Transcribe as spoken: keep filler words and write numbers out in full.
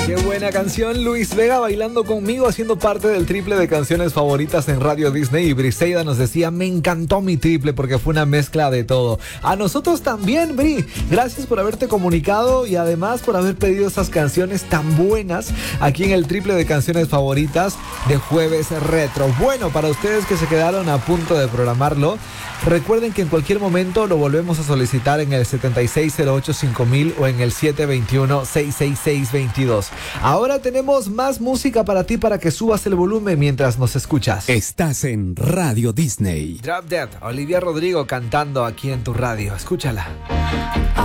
Qué buena canción, Luis Vega bailando conmigo, haciendo parte del triple de canciones favoritas en Radio Disney. Y Briseida nos decía, me encantó mi triple porque fue una mezcla de todo. A nosotros también, Bri. Gracias por haberte comunicado y además por haber pedido esas canciones tan buenas aquí en el triple de canciones favoritas de Jueves Retro. Bueno, para ustedes que se quedaron a punto de programarlo, recuerden que en cualquier momento lo volvemos a solicitar en el setenta y seis cero ocho cinco mil o en el siete dos uno seis seis seis dos dos. Ahora tenemos más música para ti para que subas el volumen mientras nos escuchas. Estás en Radio Disney. Drop Dead, Olivia Rodrigo cantando aquí en tu radio. Escúchala.